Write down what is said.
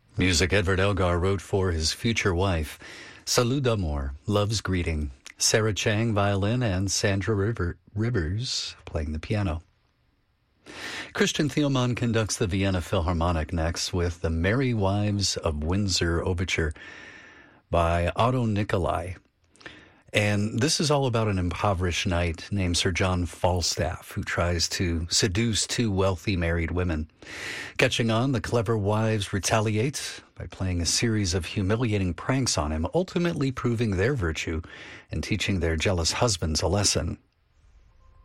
Music Edward Elgar wrote for his future wife. Salut d'amour, Love's Greeting. Sarah Chang, violin, and Sandra Rivers playing the piano. Christian Thielmann conducts the Vienna Philharmonic next with the Merry Wives of Windsor Overture by Otto Nicolai. And this is all about an impoverished knight named Sir John Falstaff who tries to seduce two wealthy married women. Catching on, the clever wives retaliate by playing a series of humiliating pranks on him, ultimately proving their virtue and teaching their jealous husbands a lesson.